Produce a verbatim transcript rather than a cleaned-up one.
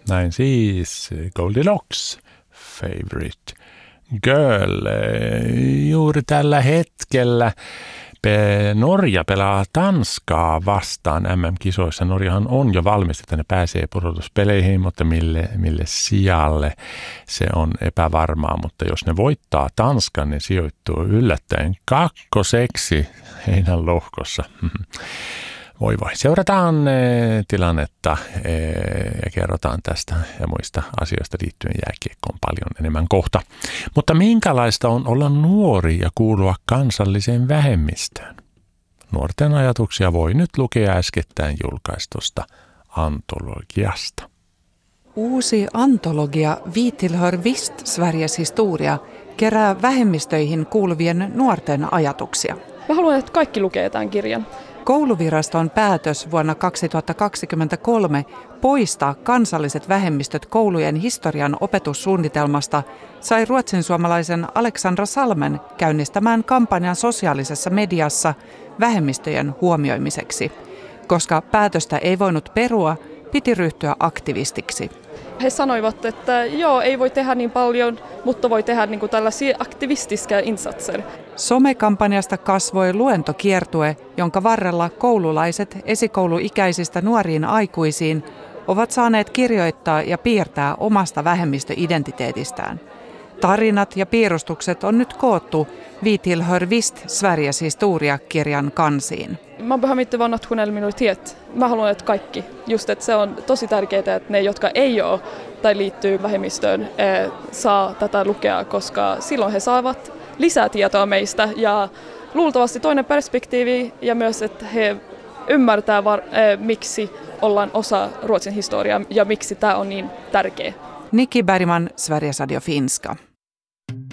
Näin siis Goldilocks, Favorite Girl. Juuri tällä hetkellä Norja pelaa Tanskaa vastaan M M-kisoissa. Norjahan on jo valmis, että ne pääsee pudotuspeleihin, mutta mille, mille sijalle se on epävarmaa. Mutta jos ne voittaa Tanskan, ne sijoittuu yllättäen kakkoseksi heidän lohkossa. Voi voi. Seurataan tilannetta ja kerrotaan tästä ja muista asioista liittyen jääkiekkoon paljon enemmän kohta. Mutta minkälaista on olla nuori ja kuulua kansalliseen vähemmistöön? Nuorten ajatuksia voi nyt lukea äskettäin julkaistusta antologiasta. Uusi antologia Vi tillhör visst Sveriges historia kerää vähemmistöihin kuuluvien nuorten ajatuksia. Mä haluan, että kaikki lukee tämän kirjan. Kouluviraston päätös vuonna kaksituhattakaksikymmentäkolme poistaa kansalliset vähemmistöt koulujen historian opetussuunnitelmasta sai ruotsinsuomalaisen Alexandra Salmen käynnistämään kampanjan sosiaalisessa mediassa vähemmistöjen huomioimiseksi. Koska päätöstä ei voinut perua, piti ryhtyä aktivistiksi. He sanoivat, että joo, ei voi tehdä niin paljon, mutta voi tehdä niin kuin tällaisia aktivistiska insatser. Somekampanjasta kasvoi luentokiertue, jonka varrella koululaiset esikouluikäisistä nuoriin aikuisiin ovat saaneet kirjoittaa ja piirtää omasta vähemmistöidentiteetistään. Tarinat ja piirustukset on nyt koottu Vi tillhör visst Sveriges historia-kirjan kansiin. Man behöver inte vara nationell minoritet. Mä haluan, että kaikki. Just, että se on tosi tärkeää, että ne, jotka ei ole tai liittyy vähemmistöön, saa tätä lukea, koska silloin he saavat lisää tietoa meistä ja luultavasti toinen perspektiivi ja myös, että he ymmärtää, var, miksi ollaan osa Ruotsin historiaa ja miksi tämä on niin tärkeä. Nikki Bergman, Sveriges Radio Finska.